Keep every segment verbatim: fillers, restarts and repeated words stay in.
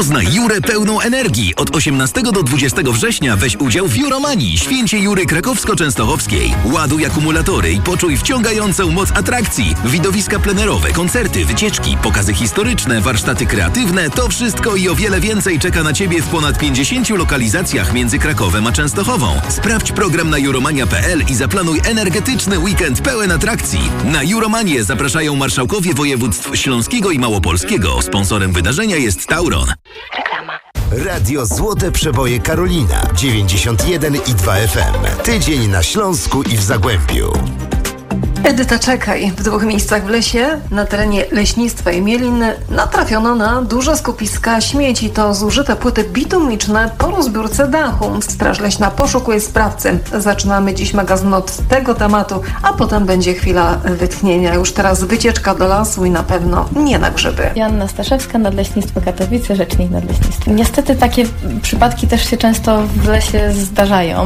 Poznaj Jurę pełną energii. Od osiemnastego do dwudziestego września weź udział w Juromanii, święcie Jury krakowsko-częstochowskiej. Ładuj akumulatory i poczuj wciągającą moc atrakcji. Widowiska plenerowe, koncerty, wycieczki, pokazy historyczne, warsztaty kreatywne. To wszystko i o wiele więcej czeka na Ciebie w ponad pięćdziesięciu lokalizacjach między Krakowem a Częstochową. Sprawdź program na juromania kropka p l i zaplanuj energetyczny weekend pełen atrakcji. Na Juromanię zapraszają marszałkowie województw śląskiego i małopolskiego. Sponsorem wydarzenia jest Tauron. Reklama. Radio Złote Przeboje Karolina dziewięćdziesiąt jeden i dwa F M. Tydzień na Śląsku i w Zagłębiu. Edyta, czekaj. W dwóch miejscach w lesie, na terenie leśnictwa Jemielin, natrafiono na duże skupiska śmieci. To zużyte płyty bitumiczne po rozbiórce dachu. Straż Leśna poszukuje sprawcy. Zaczynamy dziś magazyn od tego tematu, a potem będzie chwila wytchnienia. Już teraz wycieczka do lasu i na pewno nie na grzyby. Joanna Staszewska, Nadleśnictwo Katowice, rzecznik Nadleśnictwa. Niestety takie przypadki też się często w lesie zdarzają,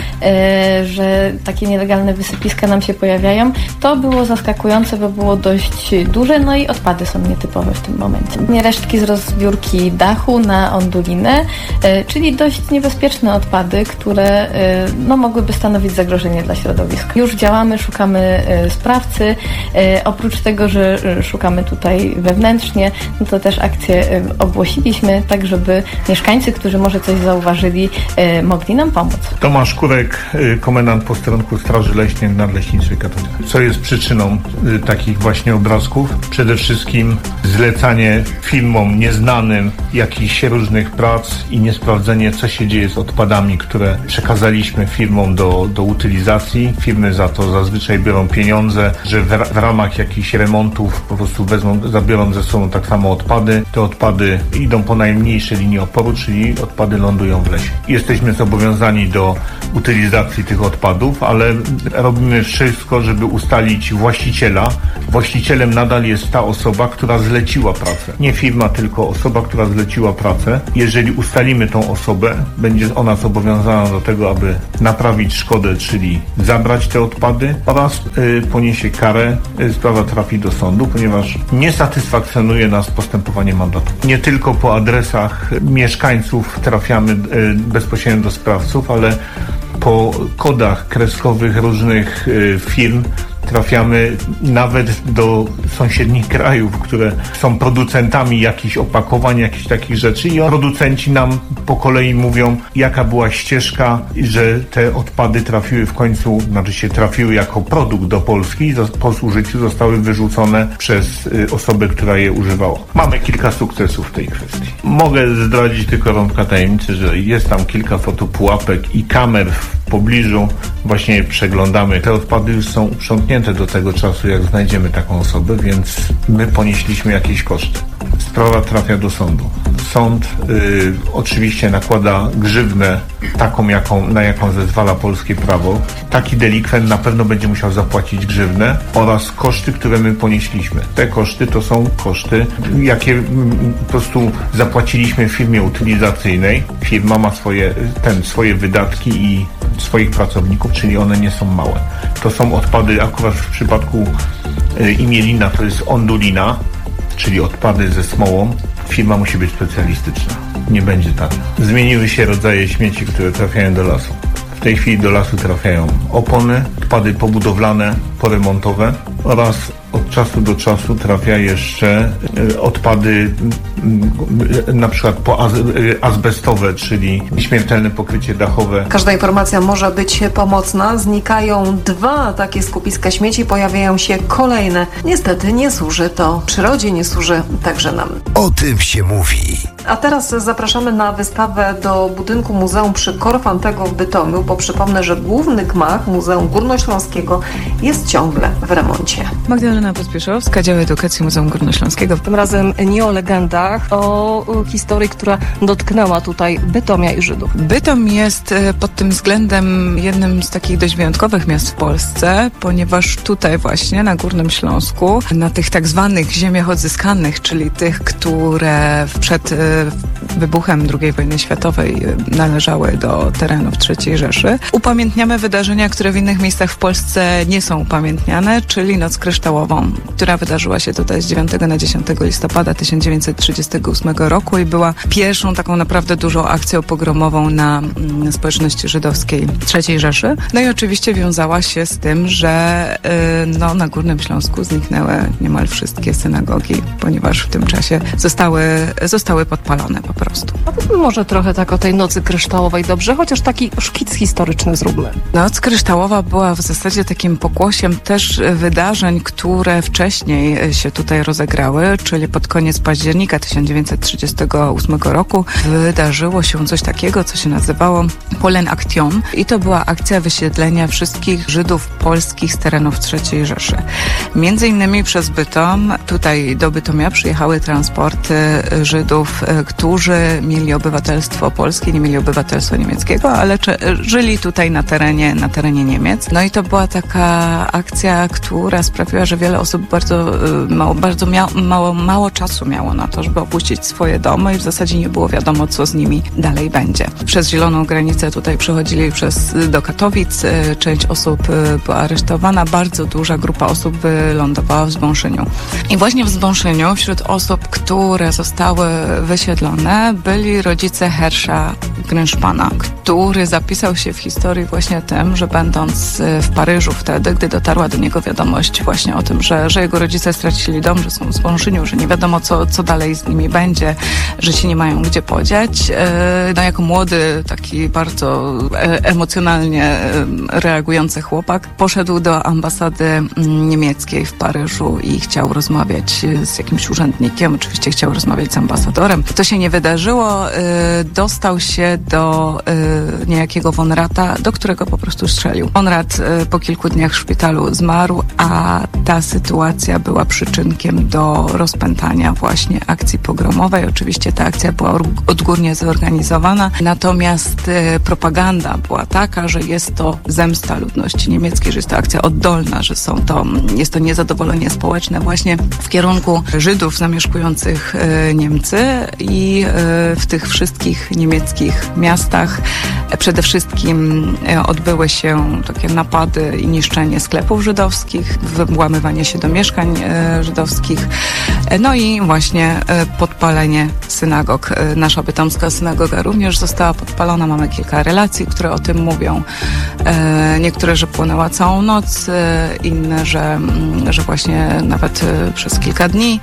że takie nielegalne wysypiska nam się pojawiają. To było zaskakujące, bo było dość duże, no i odpady są nietypowe w tym momencie. Nie resztki z rozbiórki dachu na ondulinę, czyli dość niebezpieczne odpady, które no, mogłyby stanowić zagrożenie dla środowiska. Już działamy, szukamy sprawcy. Oprócz tego, że szukamy tutaj wewnętrznie, no to też akcję ogłosiliśmy, tak żeby mieszkańcy, którzy może coś zauważyli, mogli nam pomóc. Tomasz Kurek, komendant posterunku Straży Leśnej w Nadleśnictwie Katowice. Co jest przyczyną y, takich właśnie obrazków? Przede wszystkim zlecanie firmom nieznanym jakichś różnych prac i niesprawdzenie, co się dzieje z odpadami, które przekazaliśmy firmom do, do utylizacji. Firmy za to zazwyczaj biorą pieniądze, że w, w ramach jakichś remontów po prostu wezmą, zabiorą ze sobą tak samo odpady. Te odpady idą po najmniejszej linii oporu, czyli odpady lądują w lesie. Jesteśmy zobowiązani do utylizacji tych odpadów, ale robimy wszystko, żeby ustalić właściciela. Właścicielem nadal jest ta osoba, która zleciła pracę. Nie firma, tylko osoba, która zleciła pracę. Jeżeli ustalimy tą osobę, będzie ona zobowiązana do tego, aby naprawić szkodę, czyli zabrać te odpady oraz y, poniesie karę. Y, sprawa trafi do sądu, ponieważ nie satysfakcjonuje nas postępowanie mandatu. Nie tylko po adresach mieszkańców trafiamy y, bezpośrednio do sprawców, ale po kodach kreskowych różnych y, firm trafiamy nawet do sąsiednich krajów, które są producentami jakichś opakowań, jakichś takich rzeczy i producenci nam po kolei mówią, jaka była ścieżka, że te odpady trafiły w końcu, znaczy się trafiły jako produkt do Polski i po zużyciu zostały wyrzucone przez osobę, która je używała. Mamy kilka sukcesów w tej kwestii. Mogę zdradzić tylko rąbka tajemnicy, że jest tam kilka fotopułapek i kamer w pobliżu. Właśnie przeglądamy. Te odpady już są uprzątnięte do tego czasu, jak znajdziemy taką osobę, więc my ponieśliśmy jakieś koszty. Sprawa trafia do sądu. Sąd y, oczywiście nakłada grzywnę taką, jaką, na jaką zezwala polskie prawo. Taki delikwent na pewno będzie musiał zapłacić grzywnę oraz koszty, które my ponieśliśmy. Te koszty to są koszty, jakie po prostu zapłaciliśmy firmie utylizacyjnej. Firma ma swoje, ten, swoje wydatki i swoich pracowników, czyli one nie są małe. To są odpady, akurat w przypadku y, Imielina to jest ondulina, czyli odpady ze smołą. Firma musi być specjalistyczna. Nie będzie tania. Zmieniły się rodzaje śmieci, które trafiają do lasu. W tej chwili do lasu trafiają opony, odpady pobudowlane, poremontowe oraz od czasu do czasu trafia jeszcze odpady na przykład po azbestowe, czyli śmiertelne pokrycie dachowe. Każda informacja może być pomocna. Znikają dwa takie skupiska śmieci, pojawiają się kolejne. Niestety nie służy to przyrodzie, nie służy także nam. O tym się mówi. A teraz zapraszamy na wystawę do budynku Muzeum przy Korfantego w Bytomiu, bo przypomnę, że główny gmach Muzeum Górnośląskiego jest ciągle w remoncie. Magdalena Pospieszowska, Dział Edukacji Muzeum Górnośląskiego. Tym razem nie o legendach, o historii, która dotknęła tutaj Bytomia i Żydów. Bytom jest pod tym względem jednym z takich dość wyjątkowych miast w Polsce, ponieważ tutaj właśnie na Górnym Śląsku, na tych tak zwanych ziemiach odzyskanych, czyli tych, które przed wybuchem drugiej wojny światowej należały do terenów trzeciej Rzeszy, upamiętniamy wydarzenia, które w innych miejscach w Polsce nie są upamiętniane, czyli Noc Kryształową. pogrzebową, która wydarzyła się tutaj z dziewiątego na dziesiątego listopada tysiąc dziewięćset trzydziestego ósmego roku i była pierwszą taką naprawdę dużą akcją pogromową na mm, społeczności żydowskiej trzeciej Rzeszy. No i oczywiście wiązała się z tym, że y, no, na Górnym Śląsku zniknęły niemal wszystkie synagogi, ponieważ w tym czasie zostały, zostały podpalone po prostu. A może trochę tak o tej Nocy Kryształowej dobrze, chociaż taki szkic historyczny zróbmy. Noc Kryształowa była w zasadzie takim pokłosiem też wydarzeń, które wcześniej się tutaj rozegrały, czyli pod koniec października tysiąc dziewięćset trzydziestego ósmego roku wydarzyło się coś takiego, co się nazywało Polen Action i to była akcja wysiedlenia wszystkich Żydów polskich z terenów trzeciej Rzeszy. Między innymi przez Bytom, tutaj do Bytomia przyjechały transporty Żydów, którzy mieli obywatelstwo polskie, nie mieli obywatelstwa niemieckiego, ale żyli tutaj na terenie, na terenie Niemiec. No i to była taka akcja, która sprawiła, że wiele osób bardzo mało, bardzo mia, mało, mało czasu miało na to, żeby opuścić swoje domy i w zasadzie nie było wiadomo, co z nimi dalej będzie. Przez zieloną granicę tutaj przechodzili przez, do Katowic. Część osób była aresztowana, bardzo duża grupa osób wylądowała w Zbąszyniu. I właśnie w Zbąszyniu wśród osób, które zostały wysiedlone, byli rodzice Hersza Grynszpana, który zapisał się w historii właśnie tym, że będąc w Paryżu wtedy, gdy dotarła do niego wiadomość właśnie o tym, że, że jego rodzice stracili dom, że są w Zbąszyniu, że nie wiadomo, co, co dalej z nimi będzie, że się nie mają gdzie podziać. No jako młody, taki bardzo emocjonalnie reagujący chłopak, poszedł do ambasady niemieckiej w Paryżu i chciał rozmawiać z jakimś urzędnikiem, oczywiście chciał rozmawiać z ambasadorem. To się nie wydarzyło, dostał się do niejakiego von Rata, do którego po prostu strzelił. Von Rat po kilku dniach w szpitalu zmarł, a ta sytuacja była przyczynkiem do rozpętania właśnie akcji pogromowej. Oczywiście ta akcja była odgórnie zorganizowana, natomiast propaganda była taka, że jest to zemsta ludności niemieckiej, że jest to akcja oddolna, że są to, jest to niezadowolenie społeczne właśnie w kierunku Żydów zamieszkujących Niemcy i w tych wszystkich niemieckich miastach przede wszystkim odbyły się takie napady i niszczenie sklepów żydowskich, włamywanie się do mieszkań żydowskich, no i właśnie podpalenie synagog. Nasza bytomska synagoga również została podpalona. Mamy kilka relacji, które o tym mówią. Niektóre, że płonęła całą noc, inne, że, że właśnie nawet przez kilka dni.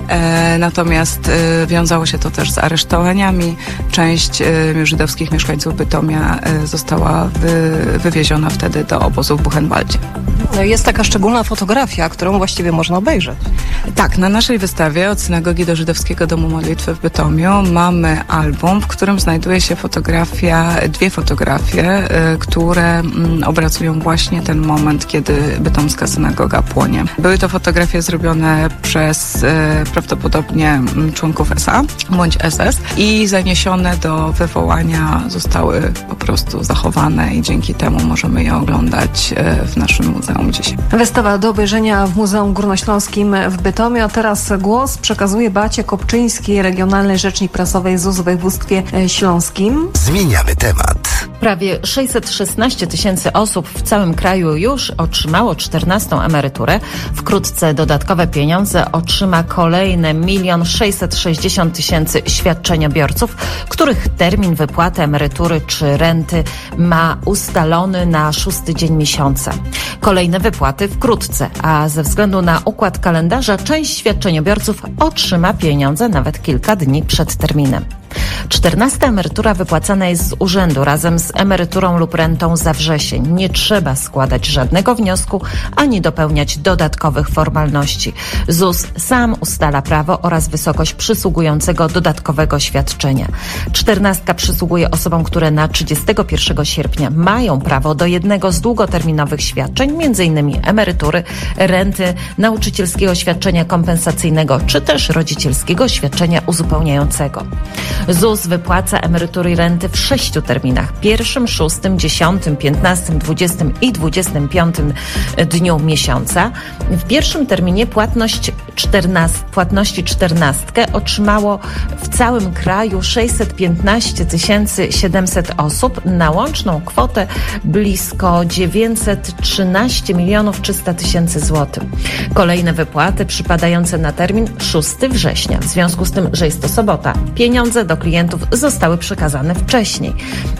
Natomiast wiązało się to też z aresztowaniami. Część żydowskich mieszkańców Bytomia została wy, wywieziona wtedy do obozu w Buchenwaldzie. No jest taka szczególna fotografia, którą właściwie można obejrzeć. Tak, na naszej wystawie Od synagogi do Żydowskiego Domu Modlitwy w Bytomiu mamy album, w którym znajduje się fotografia, dwie fotografie, y, które y, obrazują właśnie ten moment, kiedy bytomska synagoga płonie. Były to fotografie zrobione przez y, prawdopodobnie członków S A bądź S S i zaniesione do wywołania zostały po prostu zachowane i dzięki temu możemy je oglądać y, w naszym muzeum dzisiaj. Wystawa do obejrzenia w Muzeum Górnośląskim w Bytomiu, a teraz głos przekazuje Beacie Kopczyńskiej, regionalnej rzecznik prasowej Z U S w województwie śląskim. Zmieniamy temat. Prawie sześćset szesnaście tysięcy osób w całym kraju już otrzymało czternastą emeryturę. Wkrótce dodatkowe pieniądze otrzyma kolejne milion sześćset sześćdziesiąt tysięcy świadczeniobiorców, których termin wypłaty emerytury czy renty ma ustalony na szósty dzień miesiąca. Kolejne wypłaty wkrótce, a ze względu na układ kalendarza część świadczeniobiorców otrzyma pieniądze nawet kilka dni przed terminem. Czternasta emerytura wypłacana jest z urzędu razem z emeryturą lub rentą za wrzesień. Nie trzeba składać żadnego wniosku ani dopełniać dodatkowych formalności. Z U S sam ustala prawo oraz wysokość przysługującego dodatkowego świadczenia. Czternastka przysługuje osobom, które na trzydziestego pierwszego sierpnia mają prawo do jednego z długoterminowych świadczeń, między innymi emerytury, renty, nauczycielskiego świadczenia kompensacyjnego czy też rodzicielskiego świadczenia uzupełniającego. ZUS wypłaca emerytury i renty w sześciu terminach. Pierwszym, szóstym, dziesiątym, piętnastym, dwudziestym i dwudziestym piątym dniu miesiąca. W pierwszym terminie płatność czternaст, płatności czternastkę otrzymało w całym kraju sześćset piętnaście tysięcy siedemset osób na łączną kwotę blisko dziewięćset trzynaście milionów trzysta tysięcy złotych. Kolejne wypłaty przypadające na termin szóstego września. W związku z tym, że jest to sobota, pieniądze do klientów zostały przekazane wcześniej.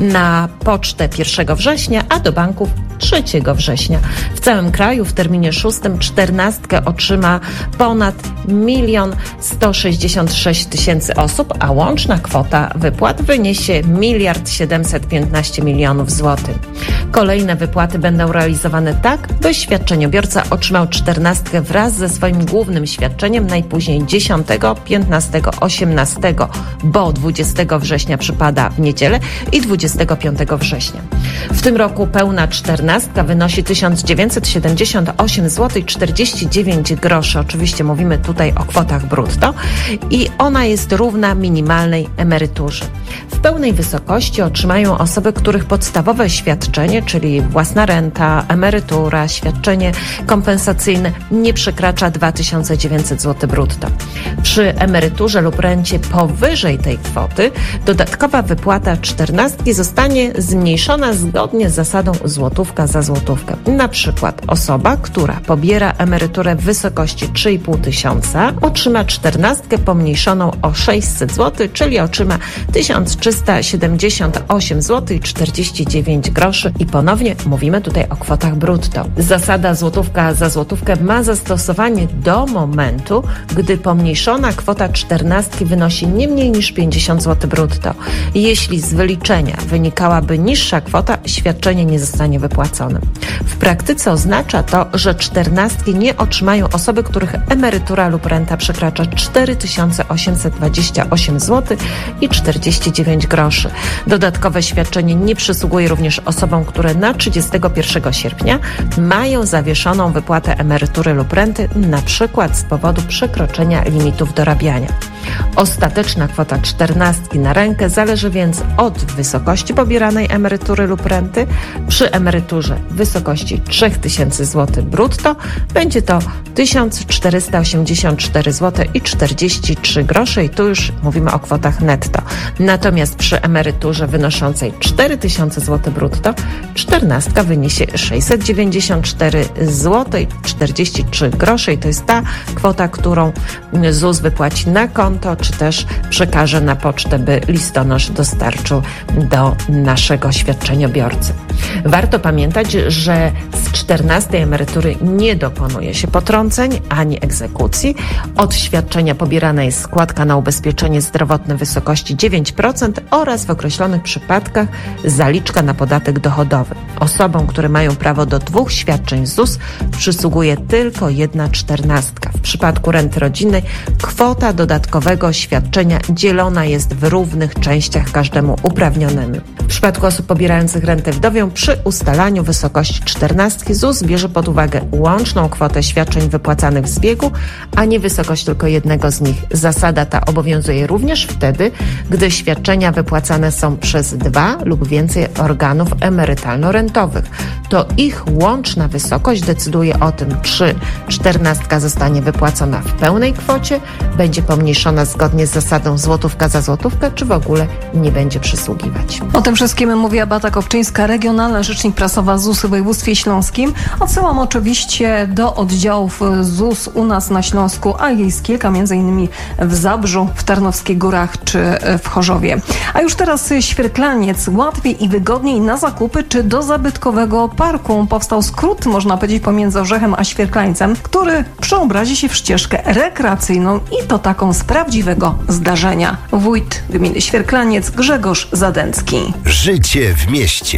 Na pocztę pierwszego września, a do banków trzeciego września. W całym kraju w terminie szóstym czternastkę otrzyma ponad milion sto sześćdziesiąt sześć tysięcy osób, a łączna kwota wypłat wyniesie miliard siedemset piętnaście milionów złotych. Kolejne wypłaty będą realizowane tak, by świadczeniobiorca otrzymał czternastkę wraz ze swoim głównym świadczeniem najpóźniej dziesiątego, piętnastego, osiemnastego, bo dwudziestego września przypada w niedzielę i dwudziestego piątego września. W tym roku pełna czternastka wynosi tysiąc dziewięćset siedemdziesiąt osiem złotych czterdzieści dziewięć groszy. Oczywiście mówimy tutaj o kwotach brutto i ona jest równa minimalnej emeryturze. W pełnej wysokości otrzymają osoby, których podstawowe świadczenie, czyli własna renta, emerytura, świadczenie kompensacyjne nie przekracza dwa tysiące dziewięćset złotych brutto. Przy emeryturze lub rencie powyżej tej kwoty dodatkowa wypłata czternastki zostanie zmniejszona zgodnie z zasadą złotówka za złotówkę. Na przykład osoba, która pobiera emeryturę w wysokości trzy i pół tysiąca, otrzyma czternastkę pomniejszoną o sześćset złotych, czyli otrzyma tysiąc trzysta siedemdziesiąt osiem złotych czterdzieści dziewięć groszy i ponownie mówimy tutaj o kwotach brutto. Zasada złotówka za złotówkę ma zastosowanie do momentu, gdy pomniejszona kwota czternastki wynosi nie mniej niż pięćdziesiąt złotych brutto. Jeśli z wyliczenia wynikałaby niższa kwota, świadczenie nie zostanie wypłacone. W praktyce oznacza to, że czternastki nie otrzymają osoby, których emerytura lub renta przekracza cztery tysiące osiemset dwadzieścia osiem złotych i czterdzieści dziewięć groszy. Dodatkowe świadczenie nie przysługuje również osobom, które na trzydziestego pierwszego sierpnia mają zawieszoną wypłatę emerytury lub renty, na przykład z powodu przekroczenia limitów dorabiania. Ostateczna kwota czternastki na rękę zależy więc od wysokości pobieranej emerytury lub renty. Przy emeryturze w wysokości trzy tysiące złotych brutto będzie to tysiąc czterysta osiemdziesiąt cztery złote i czterdzieści trzy grosze i tu już mówimy o kwotach netto. Natomiast przy emeryturze wynoszącej cztery tysiące złotych brutto czternastka wyniesie sześćset dziewięćdziesiąt cztery złote i czterdzieści trzy grosze i to jest ta kwota, którą ZUS wypłaci na konto, czy też przekaże na pocztę, by listonosz dostarczył do naszego świadczeniobiorcy. Warto pamiętać, że z czternastej emerytury nie dokonuje się potrąceń ani egzekucji. Od świadczenia pobierana jest składka na ubezpieczenie zdrowotne w wysokości dziewięć procent oraz w określonych przypadkach zaliczka na podatek dochodowy. Osobom, które mają prawo do dwóch świadczeń z ZUS, przysługuje tylko jedna czternastka. W przypadku renty rodzinnej kwota dodatkowego świadczenia dzielona jest w równych częściach każdemu uprawnionemu. W przypadku osób pobierających rentę wdowią przy ustalaniu wysokości czternastki ZUS bierze pod uwagę łączną kwotę świadczeń wypłacanych w zbiegu, a nie wysokość tylko jednego z nich. Zasada ta obowiązuje również wtedy, gdy świadczenia wypłacane są przez dwa lub więcej organów emerytalno-rentowych. To ich łączna wysokość decyduje o tym, czy czternastka zostanie wypłacona w pełnej kwocie, będzie pomniejszona zgodnie z zasadą złotówka za złotówkę, czy w ogóle nie będzie przysługiwać. O tym wszystkim mówi Beata Kopczyńska, regionalna rzecznik prasowa ZUS w województwie śląskim. Odsyłam oczywiście do oddziałów ZUS u nas na Śląsku, a jest kilka, między innymi w Zabrzu, w Tarnowskich Górach czy w Chorzowie. A już teraz Świerklaniec. Łatwiej i wygodniej na zakupy czy do zabytkowego parku. Powstał skrót, można powiedzieć, pomiędzy Orzechem a Świerklańcem, który przeobrazi się w ścieżkę rekreacyjną i to taką z prawdziwego zdarzenia. Wójt gminy Świerklaniec Grzegorz Zadęcki. Życie w mieście.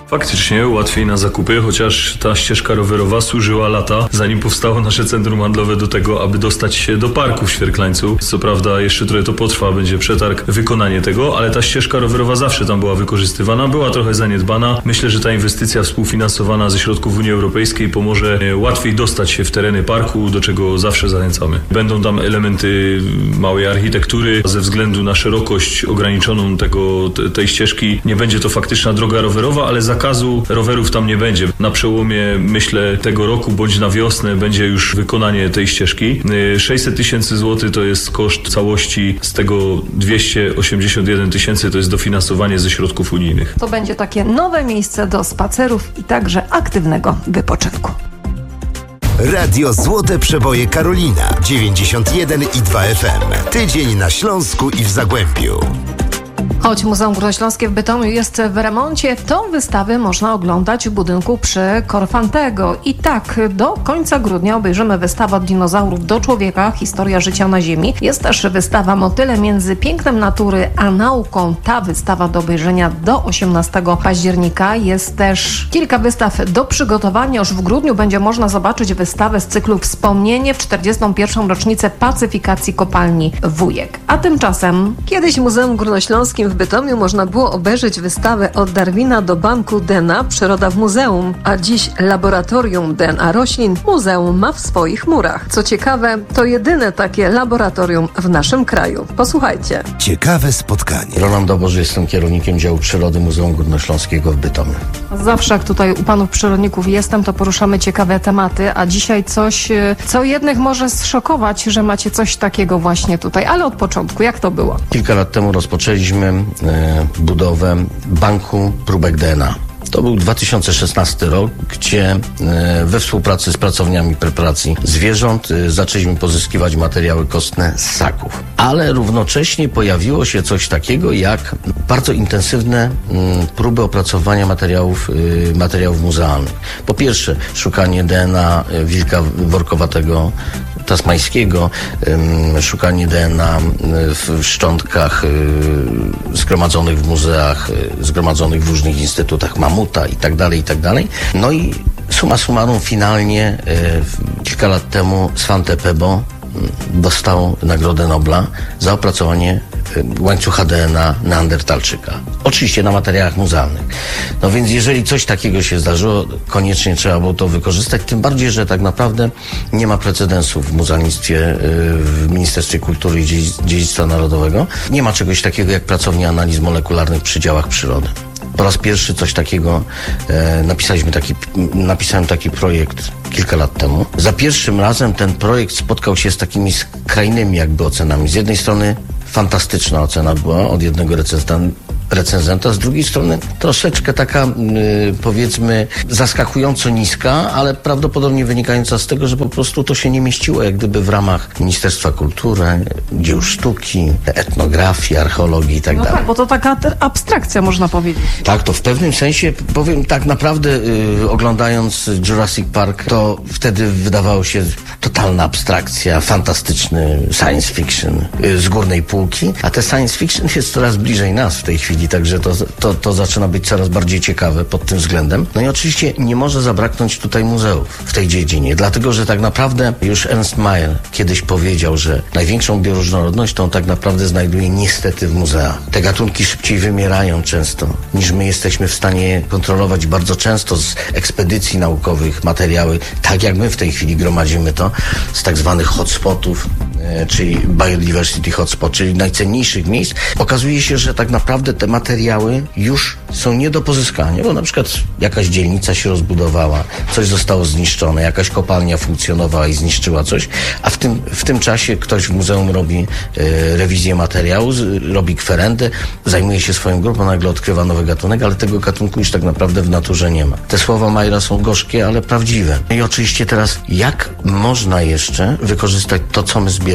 Faktycznie łatwiej na zakupy, chociaż ta ścieżka rowerowa służyła lata, zanim powstało nasze centrum handlowe, do tego, aby dostać się do parku w Świerklańcu. Co prawda jeszcze trochę to potrwa, będzie przetarg, wykonanie tego, ale ta ścieżka rowerowa zawsze tam była wykorzystywana, była trochę zaniedbana. Myślę, że ta inwestycja współfinansowana ze środków Unii Europejskiej pomoże łatwiej dostać się w tereny parku, do czego zawsze zachęcamy. Będą tam elementy małej architektury. Ze względu na szerokość ograniczoną tego, tej ścieżki nie będzie to faktyczna droga rowerowa, ale zakazu rowerów tam nie będzie. Na przełomie, myślę, tego roku bądź na wiosnę będzie już wykonanie tej ścieżki. sześćset tysięcy złotych to jest koszt całości, z tego dwieście osiemdziesiąt jeden tysięcy to jest dofinansowanie ze środków unijnych. To będzie takie nowe miejsce do spacerów i także aktywnego wypoczynku. Radio Złote Przeboje Karolina dziewięćdziesiąt jeden i dwa F M. Tydzień na Śląsku i w Zagłębiu. Choć Muzeum Górnośląskie w Bytomiu jest w remoncie, tą wystawę można oglądać w budynku przy Korfantego. I tak do końca grudnia obejrzymy wystawę Od dinozaurów do człowieka, historia życia na Ziemi. Jest też wystawa Motyle między pięknem natury a nauką. Ta wystawa do obejrzenia do osiemnastego października. Jest też kilka wystaw do przygotowania. Już w grudniu będzie można zobaczyć wystawę z cyklu Wspomnienie w czterdziestą pierwszą rocznicę pacyfikacji kopalni Wujek. A tymczasem kiedyś w Muzeum Górnośląskim w Bytomiu można było obejrzeć wystawę Od Darwina do banku D N A Przyroda w muzeum, a dziś laboratorium D N A roślin muzeum ma w swoich murach. Co ciekawe, to jedyne takie laboratorium w naszym kraju. Posłuchajcie. Ciekawe spotkanie. Roland Doboży, jestem kierownikiem działu przyrody Muzeum Górnośląskiego w Bytomiu. Zawsze jak tutaj u panów przyrodników jestem, to poruszamy ciekawe tematy, a dzisiaj coś, co jednych może zszokować, że macie coś takiego właśnie tutaj, ale od początku, jak to było? Kilka lat temu rozpoczęliśmy e, budowę banku próbek D N A. To był dwa tysiące szesnasty rok, gdzie e, we współpracy z pracowniami preparacji zwierząt e, zaczęliśmy pozyskiwać materiały kostne z ssaków. Ale równocześnie pojawiło się coś takiego jak bardzo intensywne m, próby opracowania materiałów, e, materiałów muzealnych. Po pierwsze, szukanie D N A wilka workowatego tasmańskiego, um, szukanie D N A w szczątkach y, zgromadzonych w muzeach, y, zgromadzonych w różnych instytutach mamuta i tak dalej, i tak dalej. No i summa summarum finalnie y, kilka lat temu Svante Pääbo dostał Nagrodę Nobla za opracowanie łańcucha D N A neandertalczyka. Oczywiście na materiałach muzealnych. No więc jeżeli coś takiego się zdarzyło, koniecznie trzeba było to wykorzystać, tym bardziej, że tak naprawdę nie ma precedensu w muzealnictwie, w Ministerstwie Kultury i Dziedzictwa Narodowego. Nie ma czegoś takiego jak pracownia analiz molekularnych przy działach przyrody. Po raz pierwszy coś takiego e, napisaliśmy taki, napisałem taki projekt kilka lat temu. Za pierwszym razem ten projekt spotkał się z takimi skrajnymi jakby ocenami. Z jednej strony fantastyczna ocena była od jednego recenzenta, z drugiej strony troszeczkę taka yy, powiedzmy zaskakująco niska, ale prawdopodobnie wynikająca z tego, że po prostu to się nie mieściło jak gdyby w ramach Ministerstwa Kultury, dzieł sztuki, etnografii, archeologii i tak no dalej. Tak, bo to taka abstrakcja można powiedzieć. Tak, to w pewnym sensie powiem tak naprawdę yy, oglądając Jurassic Park, to wtedy wydawało się totalna abstrakcja, fantastyczny science fiction yy, z górnej półki, a te science fiction jest coraz bliżej nas w tej chwili. Także to, to, to zaczyna być coraz bardziej ciekawe pod tym względem. No i oczywiście nie może zabraknąć tutaj muzeów w tej dziedzinie, dlatego że tak naprawdę już Ernst Mayr kiedyś powiedział, że największą bioróżnorodność to on tak naprawdę znajduje niestety w muzeach. Te gatunki szybciej wymierają często niż my jesteśmy w stanie kontrolować bardzo często z ekspedycji naukowych materiały, tak jak my w tej chwili gromadzimy to z tak zwanych hotspotów, e, czyli Biodiversity Hotspot, czyli najcenniejszych miejsc. Okazuje się, że tak naprawdę te materiały już są nie do pozyskania, bo na przykład jakaś dzielnica się rozbudowała, coś zostało zniszczone, jakaś kopalnia funkcjonowała i zniszczyła coś, a w tym, w tym czasie ktoś w muzeum robi e, rewizję materiału, z, robi kwerendę, zajmuje się swoją grupą, nagle odkrywa nowy gatunek, ale tego gatunku już tak naprawdę w naturze nie ma. Te słowa Mayra są gorzkie, ale prawdziwe. I oczywiście teraz, jak można jeszcze wykorzystać to, co my zbieramy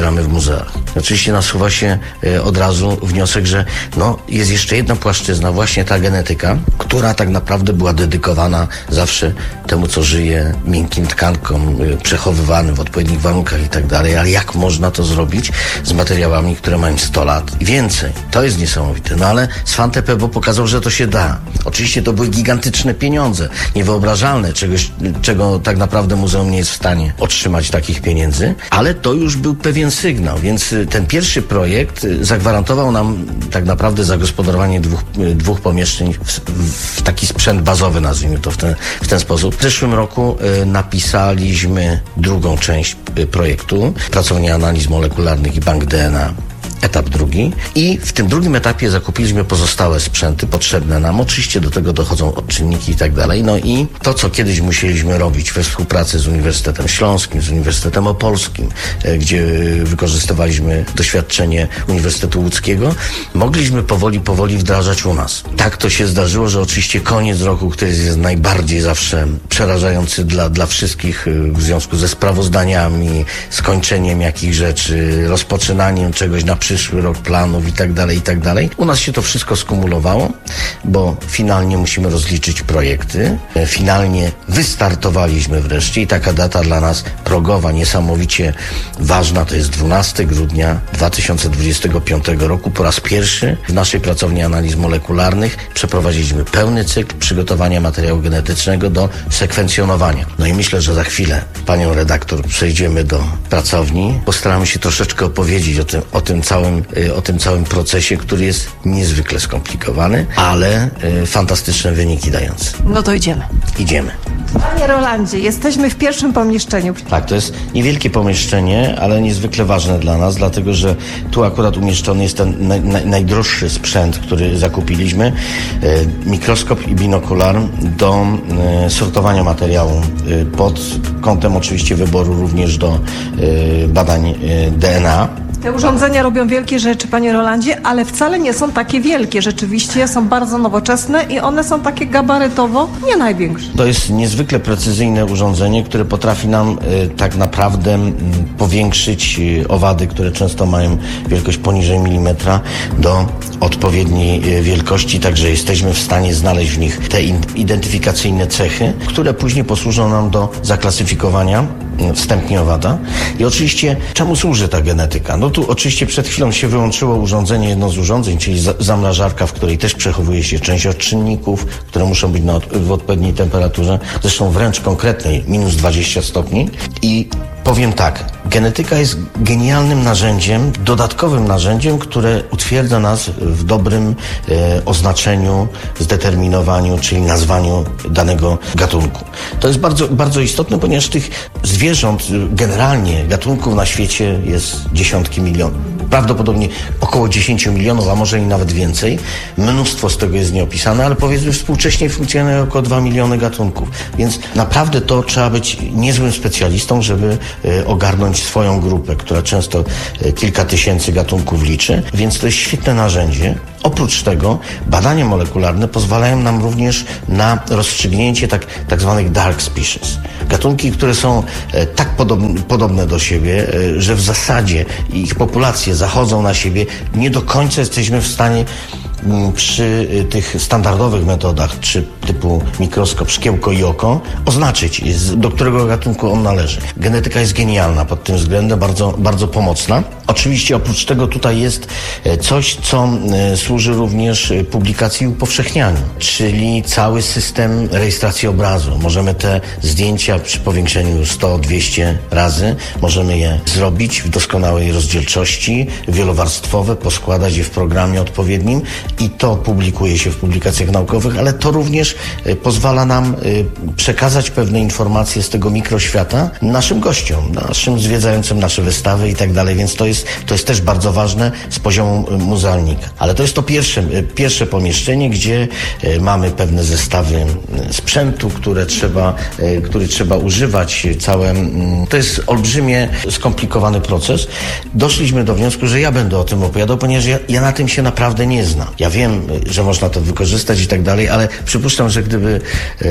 zbieramy w muzeach. Oczywiście nasuwa się od razu wniosek, że no, jest jeszcze jedna płaszczyzna, właśnie ta genetyka, która tak naprawdę była dedykowana zawsze temu, co żyje, miękkim tkankom, przechowywanym w odpowiednich warunkach i tak dalej, ale jak można to zrobić z materiałami, które mają sto lat i więcej. To jest niesamowite. No ale Svante Pääbo pokazał, że to się da. Oczywiście to były gigantyczne pieniądze, niewyobrażalne, czegoś, czego tak naprawdę muzeum nie jest w stanie otrzymać takich pieniędzy, ale to już był pewien sygnał, więc ten pierwszy projekt zagwarantował nam tak naprawdę zagospodarowanie dwóch, dwóch pomieszczeń w, w taki sprzęt bazowy, nazwijmy to w ten, w ten sposób. W zeszłym roku y, napisaliśmy drugą część y, projektu, Pracownia Analiz Molekularnych i Bank D N A. Etap drugi. I w tym drugim etapie zakupiliśmy pozostałe sprzęty potrzebne nam. Oczywiście do tego dochodzą odczynniki i tak dalej. No i to, co kiedyś musieliśmy robić we współpracy z Uniwersytetem Śląskim, z Uniwersytetem Opolskim, gdzie wykorzystywaliśmy doświadczenie Uniwersytetu Łódzkiego, mogliśmy powoli, powoli wdrażać u nas. Tak to się zdarzyło, że oczywiście koniec roku, który jest najbardziej zawsze przerażający dla, dla wszystkich w związku ze sprawozdaniami, skończeniem jakichś rzeczy, rozpoczynaniem czegoś na przyszły rok planów i tak dalej, i tak dalej. U nas się to wszystko skumulowało, bo finalnie musimy rozliczyć projekty. Finalnie wystartowaliśmy wreszcie i taka data dla nas progowa, niesamowicie ważna, to jest dwunastego grudnia dwa tysiące dwudziestego piątego roku. Po raz pierwszy w naszej pracowni analiz molekularnych przeprowadziliśmy pełny cykl przygotowania materiału genetycznego do sekwencjonowania. No i myślę, że za chwilę panią redaktor przejdziemy do pracowni. Postaramy się troszeczkę opowiedzieć o tym, o tym całym, o tym całym procesie, który jest niezwykle skomplikowany, ale y, fantastyczne wyniki dający. No to idziemy. Idziemy. Panie Rolandzie, jesteśmy w pierwszym pomieszczeniu. Tak, to jest niewielkie pomieszczenie, ale niezwykle ważne dla nas, dlatego że tu akurat umieszczony jest ten naj, naj, najdroższy sprzęt, który zakupiliśmy. Y, mikroskop i binokular do y, sortowania materiału y, pod kątem oczywiście wyboru również do y, badań y, D N A. Te urządzenia robią wielkie rzeczy, panie Rolandzie, ale wcale nie są takie wielkie. Rzeczywiście są bardzo nowoczesne i one są takie gabarytowo nie największe. To jest niezwykle precyzyjne urządzenie, które potrafi nam y, tak naprawdę y, powiększyć y, owady, które często mają wielkość poniżej milimetra, do odpowiedniej y, wielkości, także jesteśmy w stanie znaleźć w nich te in, identyfikacyjne cechy, które później posłużą nam do zaklasyfikowania y, wstępnie owada. I oczywiście czemu służy ta genetyka? No tu oczywiście przed chwilą się wyłączyło urządzenie, jedno z urządzeń, czyli zamrażarka, w której też przechowuje się część odczynników, które muszą być na, w odpowiedniej temperaturze, zresztą wręcz konkretnej, minus dwadzieścia stopni. I powiem tak, genetyka jest genialnym narzędziem, dodatkowym narzędziem, które utwierdza nas w dobrym e, oznaczeniu, zdeterminowaniu, czyli nazwaniu danego gatunku. To jest bardzo, bardzo istotne, ponieważ tych zwierząt, generalnie gatunków na świecie jest dziesiątki milionów. Prawdopodobnie około dziesięć milionów, a może i nawet więcej. Mnóstwo z tego jest nieopisane, ale powiedzmy współcześnie funkcjonuje około dwa miliony gatunków. Więc naprawdę to trzeba być niezłym specjalistą, żeby e, ogarnąć swoją grupę, która często e, kilka tysięcy gatunków liczy. Więc to jest świetne narzędzie. Oprócz tego badania molekularne pozwalają nam również na rozstrzygnięcie tak, tak zwanych dark species. Gatunki, które są e, tak podobne, podobne do siebie, e, że w zasadzie ich populacje zachodzą na siebie. Nie do końca jesteśmy w stanie przy tych standardowych metodach, czy typu mikroskop, szkiełko i oko, oznaczyć, do którego gatunku on należy. Genetyka jest genialna pod tym względem, bardzo, bardzo pomocna. Oczywiście oprócz tego tutaj jest coś, co służy również publikacji i upowszechnianiu, czyli cały system rejestracji obrazu. Możemy te zdjęcia przy powiększeniu sto dwieście razy, możemy je zrobić w doskonałej rozdzielczości, wielowarstwowe, poskładać je w programie odpowiednim i to publikuje się w publikacjach naukowych, ale to również y, pozwala nam y, przekazać pewne informacje z tego mikroświata naszym gościom, naszym zwiedzającym nasze wystawy i tak dalej, więc to jest, to jest też bardzo ważne z poziomu y, muzealnika. Ale to jest to pierwsze, y, pierwsze pomieszczenie, gdzie y, mamy pewne zestawy y, sprzętu, które trzeba, y, który trzeba używać. Całe, y, to jest olbrzymie, skomplikowany proces. Doszliśmy do wniosku, że ja będę o tym opowiadał, ponieważ ja, ja na tym się naprawdę nie znam. Ja wiem, że można to wykorzystać i tak dalej, ale przypuszczam, że gdyby e,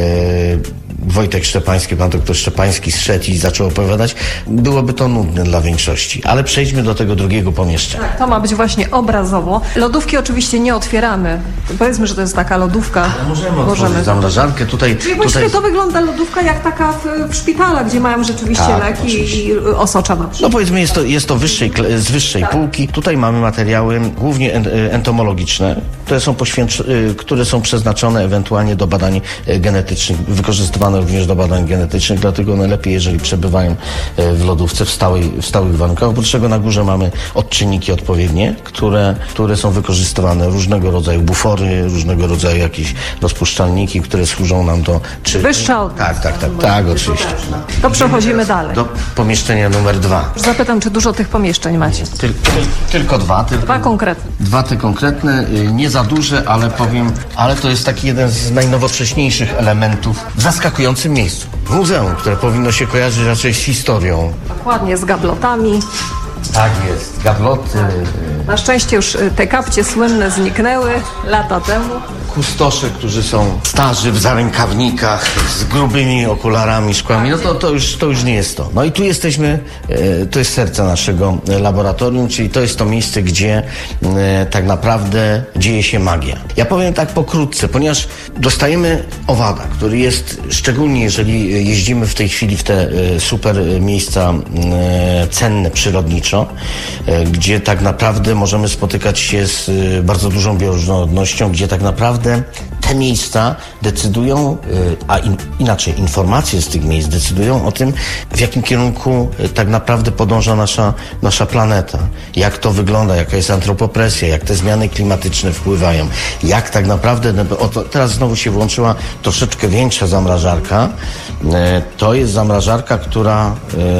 Wojtek Szczepański, pan doktor Szczepański zszedł i zaczął opowiadać, byłoby to nudne dla większości. Ale przejdźmy do tego drugiego pomieszczenia. Tak, to ma być właśnie obrazowo. Lodówki oczywiście nie otwieramy. Powiedzmy, że to jest taka lodówka. Ale możemy otworzyć zamrażarkę. Tutaj, Czyli właściwie tutaj... to wygląda lodówka jak taka w, w szpitalach, gdzie mają rzeczywiście tak, leki oczywiście. i osocza na przykład. No powiedzmy, jest to, jest to wyższej, z wyższej tak. półki. Tutaj mamy materiały głównie entomologiczne, które są, poświęc... które są przeznaczone ewentualnie do badań genetycznych, wykorzystywane również do badań genetycznych, dlatego najlepiej, jeżeli przebywają w lodówce w, stałej, w stałych warunkach. Oprócz czego na górze mamy odczynniki odpowiednie, które, które są wykorzystywane, różnego rodzaju bufory, różnego rodzaju jakieś rozpuszczalniki, które służą nam do... Czy... Wyższa od nas. Tak, tak, tak, tak, oczywiście. To przechodzimy dalej. Do pomieszczenia numer dwa. Zapytam, czy dużo tych pomieszczeń macie? Tyl, tyl, tylko dwa. Tylko, dwa konkretne. Dwa te konkretne, nie za duże, ale powiem, ale to jest taki jeden z najnowocześniejszych elementów w zaskakującym miejscu. Muzeum, które powinno się kojarzyć raczej z historią. Dokładnie, z gablotami. Tak jest, gabloty. Na szczęście już te kapcie słynne zniknęły lata temu. Kustosze, którzy są starzy w zarękawnikach, z grubymi okularami, szkłami, no to, to, już, to już nie jest to. No i tu jesteśmy, e, to jest serce naszego laboratorium, czyli to jest to miejsce, gdzie e, tak naprawdę dzieje się magia. Ja powiem tak pokrótce, ponieważ dostajemy owada, który jest, szczególnie jeżeli jeździmy w tej chwili w te e, super miejsca e, cenne przyrodniczo, e, gdzie tak naprawdę możemy spotykać się z e, bardzo dużą bioróżnorodnością, gdzie tak naprawdę te miejsca decydują, a in, inaczej informacje z tych miejsc decydują o tym, w jakim kierunku tak naprawdę podąża nasza, nasza planeta. Jak to wygląda, jaka jest antropopresja, jak te zmiany klimatyczne wpływają, jak tak naprawdę, oto teraz znowu się włączyła troszeczkę większa zamrażarka. To jest zamrażarka, która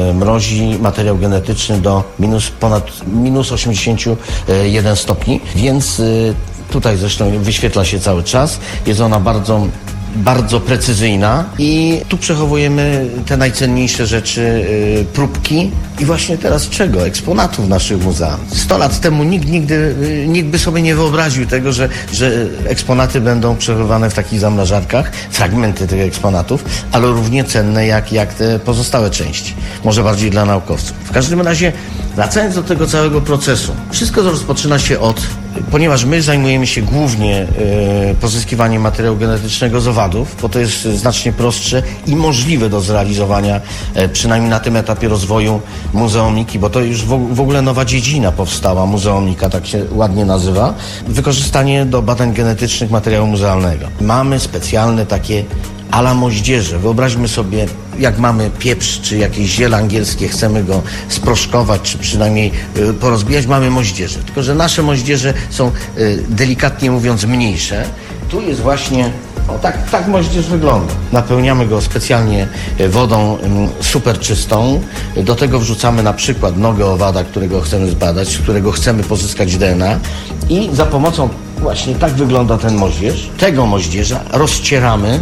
mrozi materiał genetyczny do minus ponad minus osiemdziesiąt jeden stopni, więc tutaj zresztą wyświetla się cały czas. Jest ona bardzo, bardzo precyzyjna i tu przechowujemy te najcenniejsze rzeczy, yy, próbki i właśnie teraz czego? Eksponatów naszych muzeów. Sto lat temu nikt nigdy, yy, nikt by sobie nie wyobraził tego, że, że eksponaty będą przechowywane w takich zamrażarkach, fragmenty tych eksponatów, ale równie cenne jak, jak te pozostałe części. Może bardziej dla naukowców. W każdym razie, wracając do tego całego procesu, wszystko rozpoczyna się od, ponieważ my zajmujemy się głównie e, pozyskiwaniem materiału genetycznego z owadów, bo to jest znacznie prostsze i możliwe do zrealizowania, e, przynajmniej na tym etapie rozwoju muzeumiki, bo to już w, w ogóle nowa dziedzina powstała, muzeumika, tak się ładnie nazywa, wykorzystanie do badań genetycznych materiału muzealnego. Mamy specjalne takie a la moździerze. Wyobraźmy sobie, jak mamy pieprz, czy jakieś ziele angielskie, chcemy go sproszkować, czy przynajmniej y, porozbijać, mamy moździerze. Tylko że nasze moździerze są, y, delikatnie mówiąc, mniejsze. Tu jest właśnie, o tak, tak moździerz wygląda. Napełniamy go specjalnie wodą y, super czystą. Do tego wrzucamy na przykład nogę owada, którego chcemy zbadać, z którego chcemy pozyskać D N A i za pomocą, właśnie tak wygląda ten moździerz, tego moździerza rozcieramy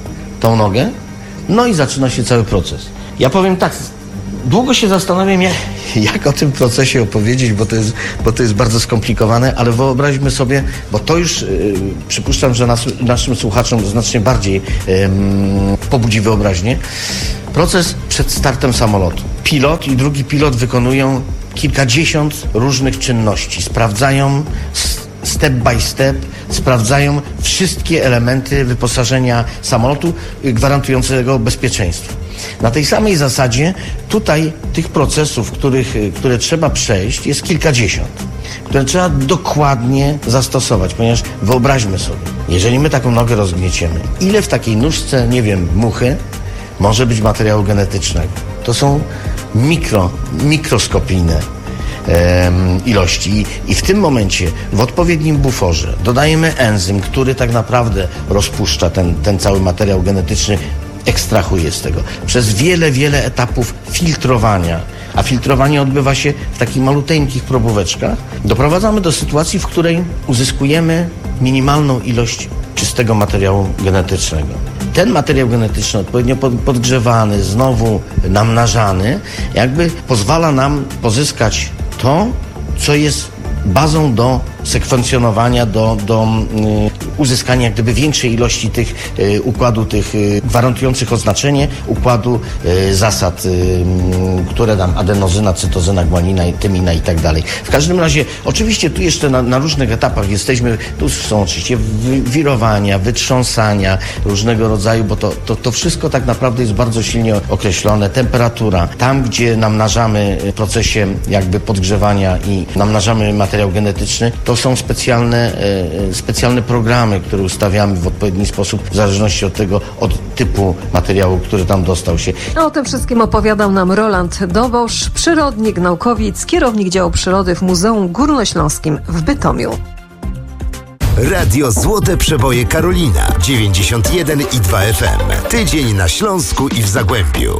tą nogę, no i zaczyna się cały proces. Ja powiem tak, długo się zastanawiam, jak, jak o tym procesie opowiedzieć, bo to jest, bo to jest bardzo skomplikowane, ale wyobraźmy sobie, bo to już yy, przypuszczam, że nas, naszym słuchaczom znacznie bardziej yy, pobudzi wyobraźnię. Proces przed startem samolotu. Pilot i drugi pilot wykonują kilkadziesiąt różnych czynności. Sprawdzają step by step, sprawdzają wszystkie elementy wyposażenia samolotu gwarantującego bezpieczeństwo. Na tej samej zasadzie tutaj tych procesów, których, które trzeba przejść, jest kilkadziesiąt, które trzeba dokładnie zastosować, ponieważ wyobraźmy sobie, jeżeli my taką nogę rozgnieciemy, ile w takiej nóżce, nie wiem, muchy może być materiału genetycznego? To są mikro, mikroskopijne ilości. I, I w tym momencie w odpowiednim buforze dodajemy enzym, który tak naprawdę rozpuszcza ten, ten cały materiał genetyczny, ekstrahuje z tego. Przez wiele, wiele etapów filtrowania, a filtrowanie odbywa się w takich maluteńkich probóweczkach, doprowadzamy do sytuacji, w której uzyskujemy minimalną ilość czystego materiału genetycznego. Ten materiał genetyczny, odpowiednio podgrzewany, znowu namnażany, jakby pozwala nam pozyskać to, co jest bazą do sekwencjonowania, do, do y, uzyskania jak gdyby większej ilości tych y, układu, tych y, gwarantujących oznaczenie układu y, zasad, y, które nam adenozyna, cytozyna, guanina, tymina i tak dalej. W każdym razie, oczywiście tu jeszcze na, na różnych etapach jesteśmy, tu są oczywiście wirowania, wytrząsania różnego rodzaju, bo to, to, to wszystko tak naprawdę jest bardzo silnie określone. Temperatura, tam gdzie namnażamy w procesie jakby podgrzewania i namnażamy materiał genetyczny, to są specjalne, e, specjalne programy, które ustawiamy w odpowiedni sposób w zależności od tego, od typu materiału, który tam dostał się. A o tym wszystkim opowiadał nam Roland Dobosz, przyrodnik, naukowiec, kierownik działu przyrody w Muzeum Górnośląskim w Bytomiu. Radio Złote Przeboje Karolina dziewięćdziesiąt jeden i dwa F M. Tydzień na Śląsku i w Zagłębiu.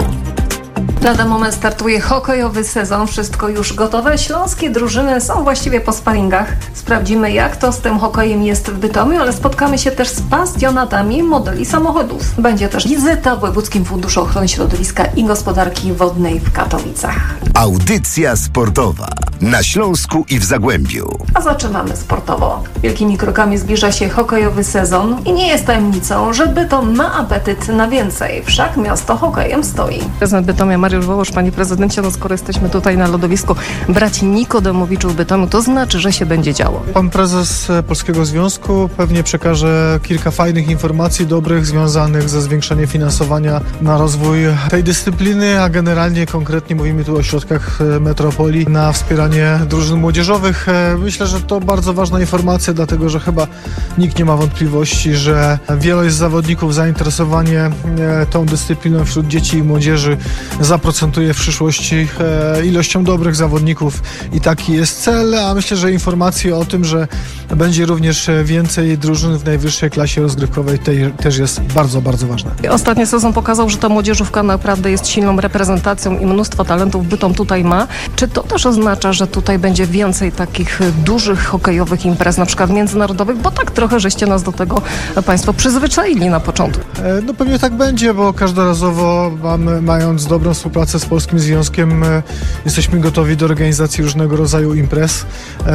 Lada moment startuje hokejowy sezon. Wszystko już gotowe. Śląskie drużyny są właściwie po sparingach. Sprawdzimy, jak to z tym hokejem jest w Bytomiu, ale spotkamy się też z pasjonatami modeli samochodów. Będzie też wizyta w Wojewódzkim Funduszu Ochrony Środowiska i Gospodarki Wodnej w Katowicach. Audycja sportowa na Śląsku i w Zagłębiu. A zaczynamy sportowo. Wielkimi krokami zbliża się hokejowy sezon i nie jest tajemnicą, że Bytom ma apetyt na więcej. Wszak miasto hokejem stoi. Prezydent Bytomia Mariusz Wołosz, panie prezydencie, no skoro jesteśmy tutaj na lodowisku braci Nikodemowiczów w Bytomiu, to znaczy, że się będzie działo. Pan prezes Polskiego Związku pewnie przekaże kilka fajnych informacji dobrych związanych ze zwiększeniem finansowania na rozwój tej dyscypliny, a generalnie konkretnie mówimy tu o środkach metropolii na wspieranie drużyn młodzieżowych. Myślę, że to bardzo ważna informacja, dlatego że chyba nikt nie ma wątpliwości, że wielość zawodników, zainteresowanie tą dyscypliną wśród dzieci i młodzieży zaprocentuje w przyszłości ilością dobrych zawodników i taki jest cel, a myślę, że informacje o tym, że będzie również więcej drużyn w najwyższej klasie rozgrywkowej tej, też jest bardzo, bardzo ważne. Ostatni sezon pokazał, że ta młodzieżówka naprawdę jest silną reprezentacją i mnóstwo talentów Bytom tutaj ma. Czy to też oznacza, że tutaj będzie więcej takich dużych hokejowych imprez, na przykład międzynarodowych, bo tak trochę żeście nas do tego państwo przyzwyczaili na początku? No pewnie tak będzie, bo każdorazowo mamy, mając dobrą współpracę z Polskim Związkiem, jesteśmy gotowi do organizacji różnego rodzaju imprez.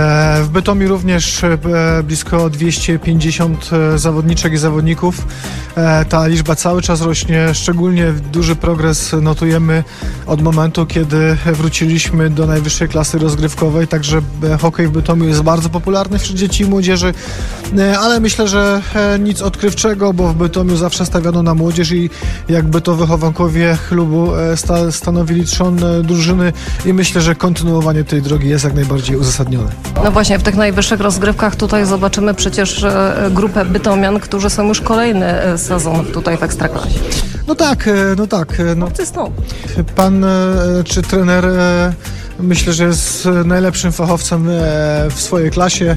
W Bytomiu również blisko dwieście pięćdziesiąt zawodniczek i zawodników. Ta liczba cały czas rośnie, szczególnie duży progres notujemy od momentu, kiedy wróciliśmy do najwyższej klasy rozgrywkowej, także hokej w Bytomiu jest bardzo popularny wśród dzieci i młodzieży, ale myślę, że nic odkrywczego, bo w Bytomiu zawsze stawiano na młodzież i jakby to wychowankowie klubu sta- stanowili trzon drużyny i myślę, że kontynuowanie tej drogi jest jak najbardziej uzasadnione. No właśnie, w tych najwyższych rozgrywkach tutaj zobaczymy przecież grupę bytomian, którzy są już kolejny sezon tutaj w Ekstraklasie. No tak, no tak. No. Cysną. Pan czy trener myślę, że jest najlepszym fachowcem w swojej klasie,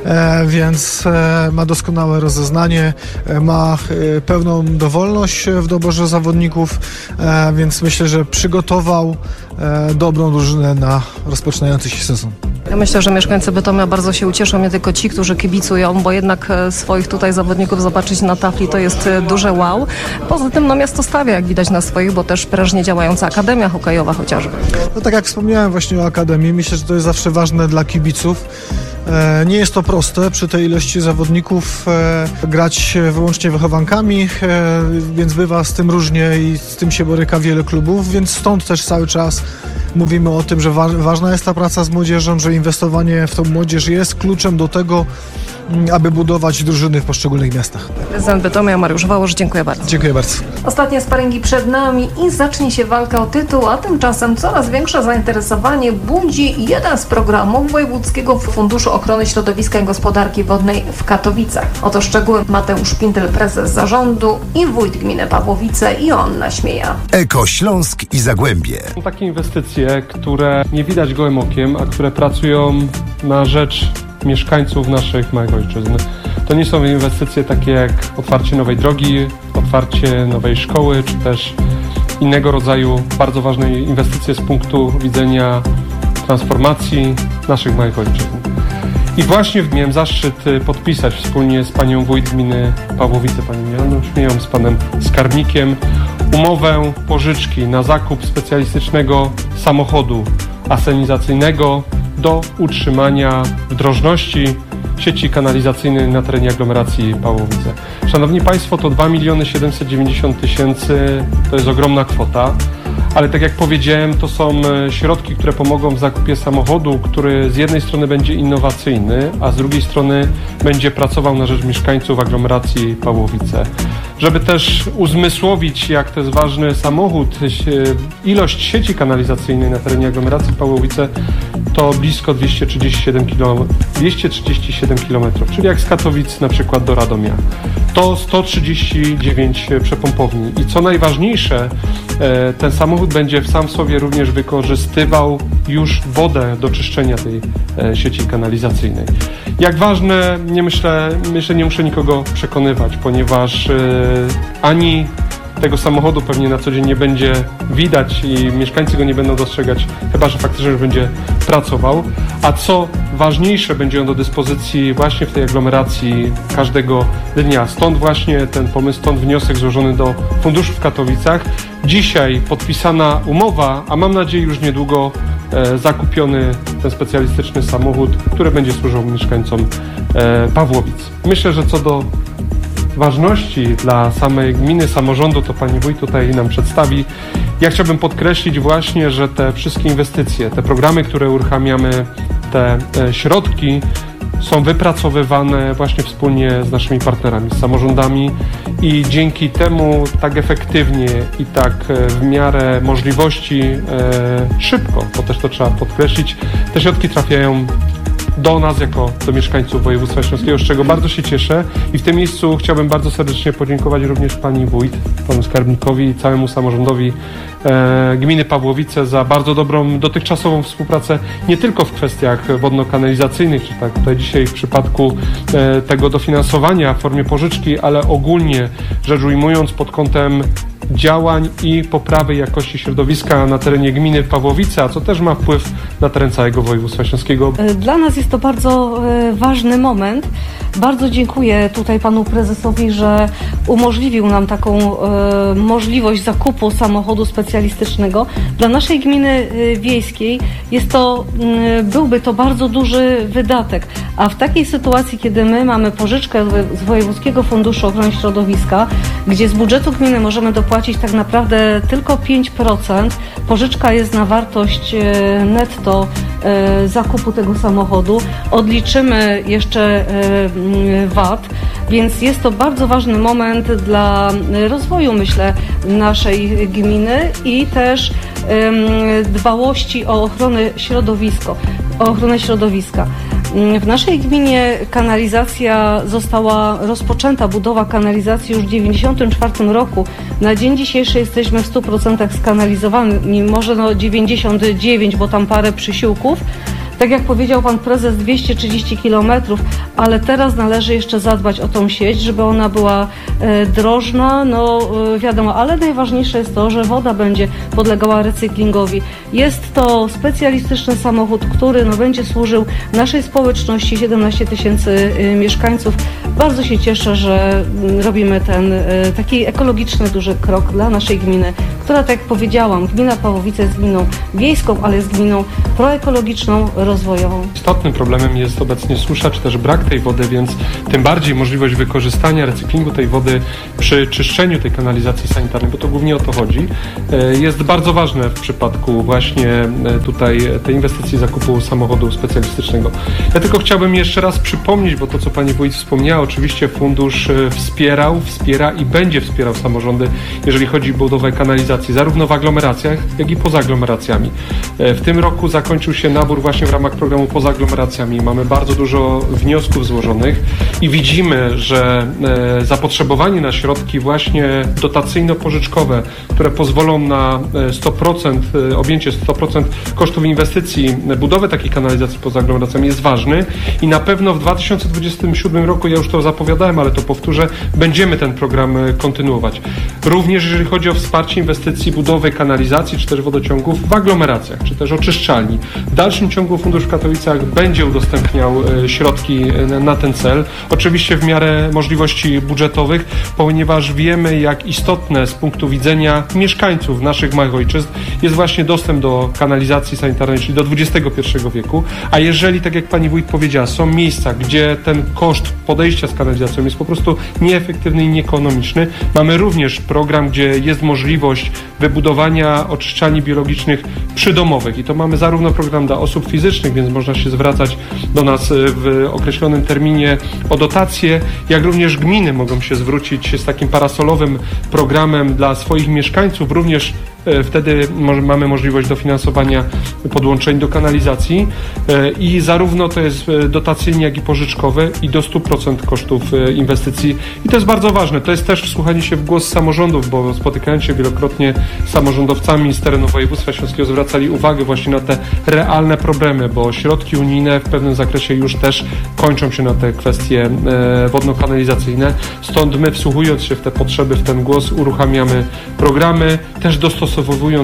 więc ma doskonałe rozeznanie, ma pełną dowolność w doborze zawodników, więc myślę, że przygotował dobrą drużynę na rozpoczynający się sezon. Ja myślę, że mieszkańcy Bytomia bardzo się ucieszą, nie tylko ci, którzy kibicują, bo jednak swoich tutaj zawodników zobaczyć na tafli to jest duże wow. Poza tym no, miasto stawia, jak widać, na swoich, bo też prężnie działająca Akademia Hokejowa chociażby. No tak jak wspomniałem właśnie o Akademii, myślę, że to jest zawsze ważne dla kibiców. E, nie jest to proste przy tej ilości zawodników e, grać wyłącznie wychowankami, e, więc bywa z tym różnie i z tym się boryka wiele klubów, więc stąd też cały czas mówimy o tym, że wa- ważna jest ta praca z młodzieżą, że inwestowanie w tą młodzież jest kluczem do tego, aby budować drużyny w poszczególnych miastach. Prezydent Bytomia Mariusz Wołosz, dziękuję bardzo. Dziękuję bardzo. Ostatnie sparingi przed nami i zacznie się walka o tytuł, a tymczasem coraz większe zainteresowanie budzi jeden z programów Wojewódzkiego Funduszu Ochrony Środowiska i Gospodarki Wodnej w Katowicach. Oto szczegóły Mateusz Szpindel, prezes zarządu, i wójt gminy Pawłowice, Joanna Śmieja. Eko Śląsk i Zagłębie. Są takie inwestycje, które nie widać gołym okiem, a które pracują na rzecz mieszkańców naszych małych ojczyzn. To nie są inwestycje takie jak otwarcie nowej drogi, otwarcie nowej szkoły, czy też innego rodzaju bardzo ważne inwestycje z punktu widzenia transformacji naszych małych ojczyzn. I właśnie miałem zaszczyt podpisać wspólnie z panią wójt gminy Pawłowice, panią Joanną Śmieją, z panem skarbnikiem umowę pożyczki na zakup specjalistycznego samochodu asenizacyjnego do utrzymania w drożności sieci kanalizacyjnej na terenie aglomeracji Pawłowice. Szanowni Państwo, to dwa miliony siedemset dziewięćdziesiąt tysięcy to jest ogromna kwota, ale tak jak powiedziałem, to są środki, które pomogą w zakupie samochodu, który z jednej strony będzie innowacyjny, a z drugiej strony będzie pracował na rzecz mieszkańców aglomeracji Pawłowice. Żeby też uzmysłowić, jak to jest ważny samochód, ilość sieci kanalizacyjnej na terenie aglomeracji Pawłowice to blisko dwieście trzydzieści siedem kilometrów, czyli jak z Katowic na przykład do Radomia. To sto trzydzieści dziewięć przepompowni. I co najważniejsze, ten samochód będzie sam w sobie również wykorzystywał już wodę do czyszczenia tej sieci kanalizacyjnej. Jak ważne, nie myślę, myślę, nie muszę nikogo przekonywać, ponieważ ani tego samochodu pewnie na co dzień nie będzie widać i mieszkańcy go nie będą dostrzegać, chyba że faktycznie już będzie pracował. A co ważniejsze, będzie on do dyspozycji właśnie w tej aglomeracji każdego dnia. Stąd właśnie ten pomysł, stąd wniosek złożony do funduszu w Katowicach. Dzisiaj podpisana umowa, a mam nadzieję już niedługo e, zakupiony ten specjalistyczny samochód, który będzie służył mieszkańcom e, Pawłowic. Myślę, że co do ważności dla samej gminy, samorządu, to pani wójt tutaj nam przedstawi. Ja chciałbym podkreślić właśnie, że te wszystkie inwestycje, te programy, które uruchamiamy, te środki są wypracowywane właśnie wspólnie z naszymi partnerami, z samorządami i dzięki temu tak efektywnie i tak w miarę możliwości e, szybko, bo też to trzeba podkreślić, te środki trafiają do nas jako do mieszkańców województwa śląskiego, z czego bardzo się cieszę i w tym miejscu chciałbym bardzo serdecznie podziękować również pani wójt, panu skarbnikowi i całemu samorządowi e, gminy Pawłowice za bardzo dobrą dotychczasową współpracę, nie tylko w kwestiach wodno-kanalizacyjnych, czy tak tutaj dzisiaj w przypadku e, tego dofinansowania w formie pożyczki, ale ogólnie rzecz ujmując pod kątem działań i poprawy jakości środowiska na terenie gminy Pawłowice, a co też ma wpływ na teren całego województwa śląskiego. Dla nas jest to bardzo ważny moment. Bardzo dziękuję tutaj panu prezesowi, że umożliwił nam taką e, możliwość zakupu samochodu specjalistycznego. Dla naszej gminy wiejskiej jest to, e, byłby to bardzo duży wydatek, a w takiej sytuacji, kiedy my mamy pożyczkę z Wojewódzkiego Funduszu Ochrony Środowiska, gdzie z budżetu gminy możemy dopłacić tak naprawdę tylko pięć procent, pożyczka jest na wartość e, netto e, zakupu tego samochodu, odliczymy jeszcze e, V A T, więc jest to bardzo ważny moment dla rozwoju, myślę, naszej gminy i też um, dbałości o ochronę środowiska. O ochronę środowiska. W naszej gminie kanalizacja została rozpoczęta, budowa kanalizacji już w dziewięćdziesiątym czwartym roku. Na dzień dzisiejszy jesteśmy w stu procentach skanalizowani, może no dziewięćdziesiąt dziewięć, bo tam parę przysiłków. Tak jak powiedział pan prezes, dwieście trzydzieści kilometrów, ale teraz należy jeszcze zadbać o tą sieć, żeby ona była e, drożna, no e, wiadomo, ale najważniejsze jest to, że woda będzie podlegała recyklingowi. Jest to specjalistyczny samochód, który no, będzie służył naszej społeczności, siedemnaście tysięcy e, mieszkańców. Bardzo się cieszę, że m, robimy ten e, taki ekologiczny, duży krok dla naszej gminy, która, tak jak powiedziałam, gmina Pawłowice jest gminą wiejską, ale jest gminą proekologiczną, rozwojową. Istotnym problemem jest obecnie susza, czy też brak tej wody, więc tym bardziej możliwość wykorzystania, recyklingu tej wody przy czyszczeniu tej kanalizacji sanitarnej, bo to głównie o to chodzi, jest bardzo ważne w przypadku właśnie tutaj tej inwestycji zakupu samochodu specjalistycznego. Ja tylko chciałbym jeszcze raz przypomnieć, bo to, co pani wójt wspomniała, oczywiście fundusz wspierał, wspiera i będzie wspierał samorządy, jeżeli chodzi o budowę kanalizacji, zarówno w aglomeracjach, jak i poza aglomeracjami. W tym roku zakończył się nabór właśnie w ramach programu poza aglomeracjami. Mamy bardzo dużo wniosków złożonych i widzimy, że e, zapotrzebowanie na środki właśnie dotacyjno-pożyczkowe, które pozwolą na sto procent, e, objęcie sto procent kosztów inwestycji, budowy takiej kanalizacji poza aglomeracjami jest ważny i na pewno w dwa tysiące dwudziestym siódmym roku, ja już to zapowiadałem, ale to powtórzę, będziemy ten program kontynuować. Również jeżeli chodzi o wsparcie inwestycji inwestycji budowy kanalizacji czy też wodociągów w aglomeracjach, czy też oczyszczalni. W dalszym ciągu Fundusz w Katowicach będzie udostępniał środki na ten cel. Oczywiście w miarę możliwości budżetowych, ponieważ wiemy, jak istotne z punktu widzenia mieszkańców naszych małych ojczyzn jest właśnie dostęp do kanalizacji sanitarnej, czyli do dwudziestego pierwszego wieku. A jeżeli, tak jak pani wójt powiedziała, są miejsca, gdzie ten koszt podejścia z kanalizacją jest po prostu nieefektywny i nieekonomiczny, mamy również program, gdzie jest możliwość wybudowania oczyszczalni biologicznych przydomowych. I to mamy zarówno program dla osób fizycznych, więc można się zwracać do nas w określonym terminie o dotacje, jak również gminy mogą się zwrócić z takim parasolowym programem dla swoich mieszkańców, również wtedy mamy możliwość dofinansowania podłączeń do kanalizacji i zarówno to jest dotacyjnie, jak i pożyczkowe i do stu procent kosztów inwestycji. I to jest bardzo ważne. To jest też wsłuchanie się w głos samorządów, bo spotykając się wielokrotnie z samorządowcami z terenu województwa śląskiego zwracali uwagę właśnie na te realne problemy, bo środki unijne w pewnym zakresie już też kończą się na te kwestie wodno-kanalizacyjne. Stąd my, wsłuchując się w te potrzeby, w ten głos, uruchamiamy programy, też dostosowując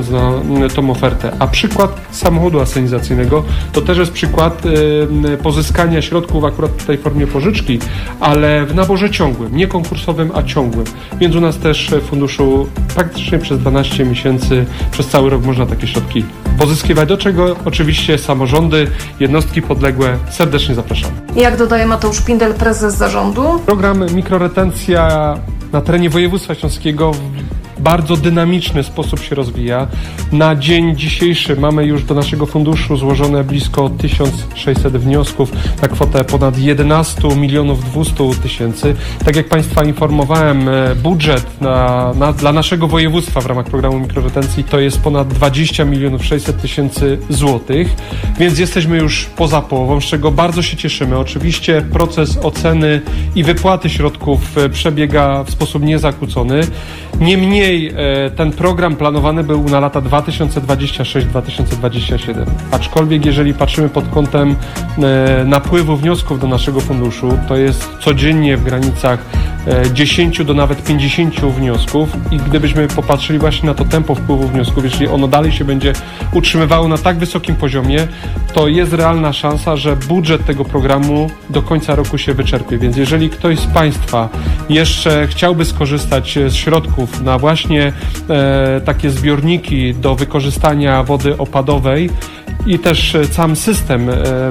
na tą ofertę. A przykład samochodu asenizacyjnego to też jest przykład y, pozyskania środków akurat tutaj w formie pożyczki, ale w naborze ciągłym, nie konkursowym, a ciągłym. Więc u nas też w funduszu praktycznie przez dwanaście miesięcy, przez cały rok można takie środki pozyskiwać, do czego oczywiście samorządy, jednostki podległe serdecznie zapraszamy. Jak dodaje Mateusz Pindel, prezes zarządu? Program mikroretencja na terenie województwa śląskiego w bardzo dynamiczny sposób się rozwija. Na dzień dzisiejszy mamy już do naszego funduszu złożone blisko tysiąc sześćset wniosków na kwotę ponad jedenaście milionów dwieście tysięcy. Tak jak Państwa informowałem, budżet na, na, dla naszego województwa w ramach programu mikroretencji to jest ponad dwadzieścia milionów sześćset tysięcy złotych, więc jesteśmy już poza połową, z czego bardzo się cieszymy. Oczywiście proces oceny i wypłaty środków przebiega w sposób niezakłócony. Niemniej ten program planowany był na lata dwa tysiące dwudziesty szósty do dwa tysiące dwudziestego siódmego. Aczkolwiek jeżeli patrzymy pod kątem napływu wniosków do naszego funduszu, to jest codziennie w granicach dziesięciu do nawet pięćdziesięciu wniosków i gdybyśmy popatrzyli właśnie na to tempo wpływu wniosków, jeśli ono dalej się będzie utrzymywało na tak wysokim poziomie, to jest realna szansa, że budżet tego programu do końca roku się wyczerpie. Więc jeżeli ktoś z Państwa jeszcze chciałby skorzystać z środków na właśnie e, takie zbiorniki do wykorzystania wody opadowej i też sam system e,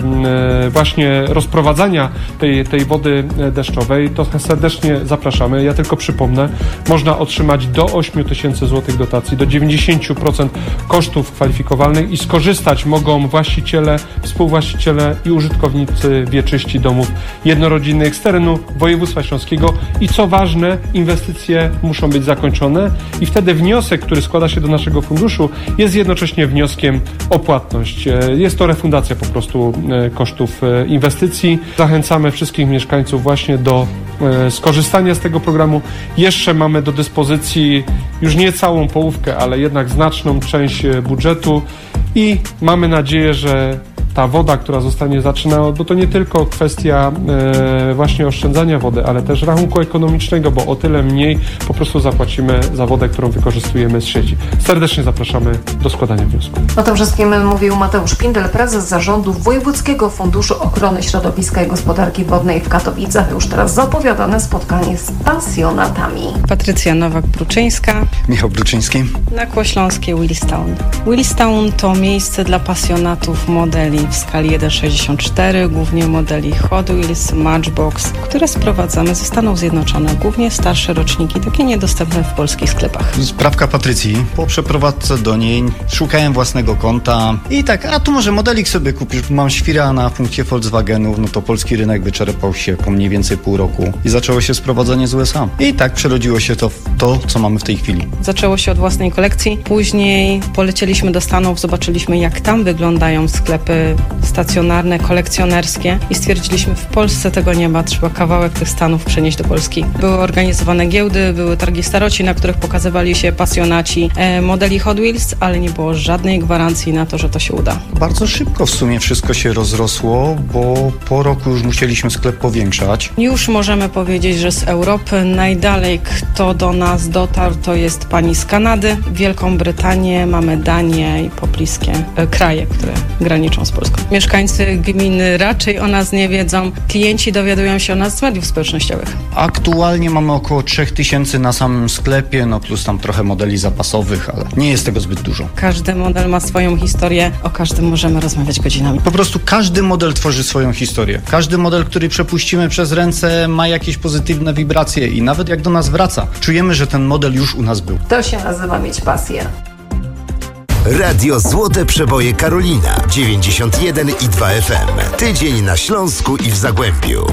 e, właśnie rozprowadzania tej, tej wody deszczowej, to serdecznie zapraszamy. Ja tylko przypomnę, można otrzymać do ośmiu tysięcy złotych dotacji, do dziewięćdziesięciu procent kosztów kwalifikowalnych i skorzystać mogą właściciele, współwłaściciele i użytkownicy wieczyści domów jednorodzinnych z terenu województwa śląskiego i co ważne, inwestycje muszą być zakończone i wtedy wniosek, który składa się do naszego funduszu, jest jednocześnie wnioskiem o płatność. Jest to refundacja po prostu kosztów inwestycji. Zachęcamy wszystkich mieszkańców właśnie do skorzystania z tego programu. Jeszcze mamy do dyspozycji już nie całą połówkę, ale jednak znaczną część budżetu i mamy nadzieję, że ta woda, która zostanie zaczynała, bo to nie tylko kwestia e, właśnie oszczędzania wody, ale też rachunku ekonomicznego, bo o tyle mniej po prostu zapłacimy za wodę, którą wykorzystujemy z sieci. Serdecznie zapraszamy do składania wniosku. O tym wszystkim mówił Mateusz Pindel, prezes zarządu Wojewódzkiego Funduszu Ochrony Środowiska i Gospodarki Wodnej w Katowicach. Już teraz zapowiadane spotkanie z pasjonatami. Patrycja Nowak-Bruczyńska. Michał Bruczyński. Nakłośląskie Willistown. Willistown to miejsce dla pasjonatów modeli w skali jeden sześćdziesiąt cztery, głównie modeli Hot Wheels, Matchbox, które sprowadzamy ze Stanów Zjednoczonych, głównie starsze roczniki, takie niedostępne w polskich sklepach. Sprawka Patrycji. Po przeprowadzce do niej szukałem własnego konta i tak, a tu może modelik sobie kupisz. Mam świra na punkcie Volkswagenów, no to polski rynek wyczerpał się po mniej więcej pół roku i zaczęło się sprowadzanie z U S A. I tak przerodziło się to w to, co mamy w tej chwili. Zaczęło się od własnej kolekcji, później polecieliśmy do Stanów, zobaczyliśmy jak tam wyglądają sklepy stacjonarne, kolekcjonerskie i stwierdziliśmy, w Polsce tego nie ma, trzeba kawałek tych stanów przenieść do Polski. Były organizowane giełdy, były targi staroci, na których pokazywali się pasjonaci e, modeli Hot Wheels, ale nie było żadnej gwarancji na to, że to się uda. Bardzo szybko w sumie wszystko się rozrosło, bo po roku już musieliśmy sklep powiększać. Już możemy powiedzieć, że z Europy najdalej kto do nas dotarł, to jest pani z Kanady, Wielką Brytanię, mamy Danię i pobliskie e, kraje, które graniczą z Polską. Mieszkańcy gminy raczej o nas nie wiedzą, klienci dowiadują się o nas z mediów społecznościowych. Aktualnie mamy około trzech tysięcy na samym sklepie, no plus tam trochę modeli zapasowych, ale nie jest tego zbyt dużo. Każdy model ma swoją historię, o każdym możemy rozmawiać godzinami. Po prostu każdy model tworzy swoją historię. Każdy model, który przepuścimy przez ręce, ma jakieś pozytywne wibracje i nawet jak do nas wraca, czujemy, że ten model już u nas był. To się nazywa mieć pasję. Radio Złote Przeboje Karolina dziewięćdziesiąt jeden i dwa F M. Tydzień na Śląsku i w Zagłębiu.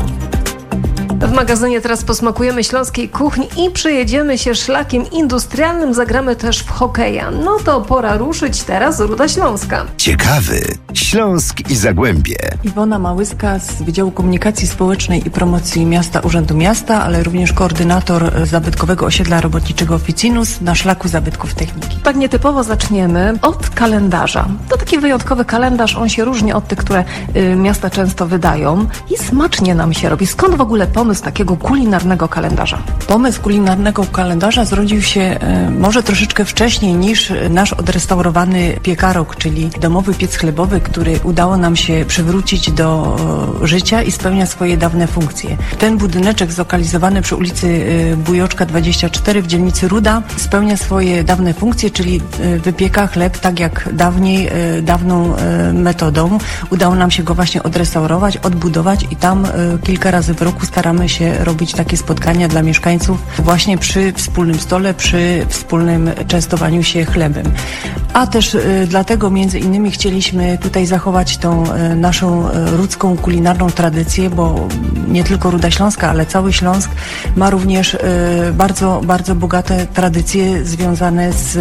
W magazynie teraz posmakujemy śląskiej kuchni i przejedziemy się szlakiem industrialnym, zagramy też w hokeja. No to pora ruszyć teraz Ruda Śląska. Ciekawy Śląsk i Zagłębie. Iwona Małyska z Wydziału Komunikacji Społecznej i Promocji Miasta Urzędu Miasta, ale również koordynator zabytkowego osiedla robotniczego Ficinus na szlaku zabytków techniki. Tak nietypowo zaczniemy od kalendarza. To taki wyjątkowy kalendarz, on się różni od tych, które y, miasta często wydają i smacznie nam się robi. Skąd w ogóle pomysł takiego kulinarnego kalendarza? Pomysł kulinarnego kalendarza zrodził się y, może troszeczkę wcześniej niż nasz odrestaurowany piekarok, czyli domowy piec chlebowy, który udało nam się przywrócić do y, życia i spełnia swoje dawne funkcje. Ten budyneczek zlokalizowany przy ulicy y, Bujoczka dwadzieścia cztery w dzielnicy Ruda spełnia swoje dawne funkcje, czyli y, wypieka chleb tak jak dawniej, y, dawną y, metodą. Udało nam się go właśnie odrestaurować, odbudować i tam y, kilka razy w roku staramy się robić takie spotkania dla mieszkańców właśnie przy wspólnym stole, przy wspólnym częstowaniu się chlebem. A też y, dlatego między innymi chcieliśmy tutaj zachować tą y, naszą y, rudzką kulinarną tradycję, bo nie tylko Ruda Śląska, ale cały Śląsk ma również y, bardzo, bardzo bogate tradycje związane z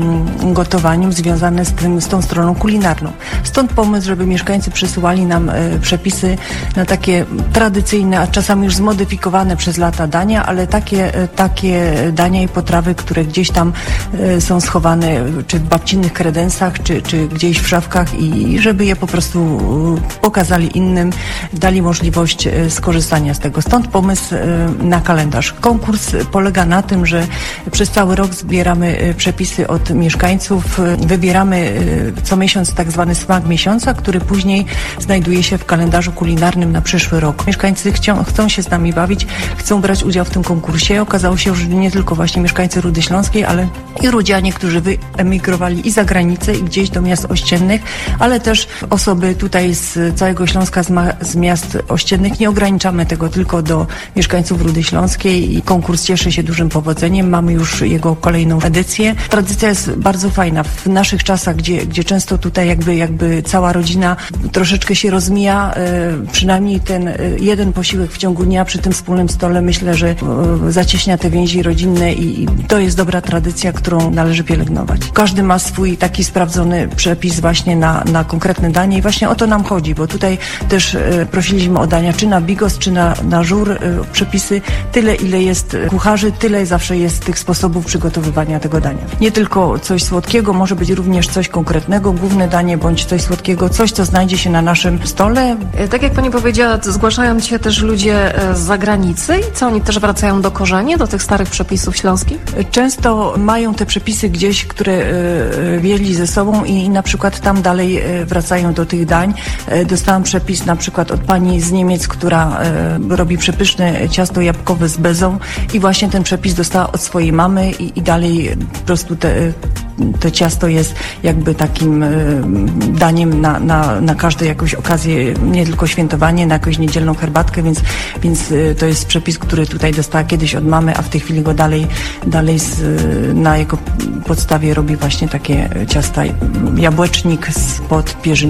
y, gotowaniem, związane z, tym, z tą stroną kulinarną. Stąd pomysł, żeby mieszkańcy przysyłali nam y, przepisy na takie tradycyjne, a czasami już zmodyfikowane przez lata dania, ale takie, y, takie dania i potrawy, które gdzieś tam y, są schowane, czy w babcinnych kredensach, czy, czy gdzieś w szafkach i żeby je po prostu y, pokazali innym, dali możliwość y, skorzystania z tego. Stąd pomysł y, na kalendarz. Konkurs polega na tym, że przez cały rok zbieramy y, przepisy od mieszkańców, y, wybieramy y, co miesiąc tak zwany smak miesiąca, który później znajduje się w kalendarzu kulinarnym na przyszły rok. Mieszkańcy chcą, chcą się z nami bawić, chcą brać udział w tym konkursie. Okazało się, że nie tylko właśnie mieszkańcy Rudy Śląskiej, ale i rudzianie, którzy wyemigrowali i za granicę, i gdzieś do miast ościennych, ale też osoby tutaj z całego Śląska, z, ma- z miast ościennych. Nie ograniczamy tego tylko do mieszkańców Rudy Śląskiej i konkurs cieszy się dużym powodzeniem. Mamy już jego kolejną edycję. Tradycja jest bardzo fajna. W naszych czasach, gdzie, gdzie często tutaj jakby, jakby cała rodzina troszeczkę się rozmija, y, przynajmniej ten y, jeden posiłek w ciągu dnia przy tym wspólnym stole, myślę, że y, zacieśnia te więzi rodzinne i, i to jest dobra tradycja, którą należy pielęgnować. Każdy ma swój taki sprawdzony przepis właśnie na, na konkretne danie i właśnie o to nam chodzi, bo tutaj też y, prosiliśmy o dania czy na bigos, czy na, na żur, y, przepisy. Tyle, ile jest kucharzy, tyle zawsze jest tych sposobów przygotowywania tego dania. Nie tylko coś słodkiego, może być również coś konkretnego, główne danie, bądź coś słodkiego, coś, co znajdzie się na naszym stole. Tak jak pani powiedziała, zgłaszają się też ludzie z zagranicy i co, oni też wracają do korzeni, do tych starych przepisów śląskich? Często mają te przepisy gdzieś, które y, wzięli ze sobą i na przykład tam dalej y, wracają do tych dań. Y, dostałam przepis na przykład od pani z Niemiec, która y, robi przepyszne ciasto jabłkowe z bezą i właśnie ten przepis dostała od swojej mamy i, i dalej po prostu te, to ciasto jest jakby takim y, daniem na, na, na każdą jakąś okazję, nie tylko świętowanie, na jakąś niedzielną herbatkę, więc, więc y, to jest przepis, który tutaj dostała kiedyś od mamy, a w tej chwili go dalej, dalej z, na jego podstawie robi właśnie takie ciasta jabłecznik spod pierzyny.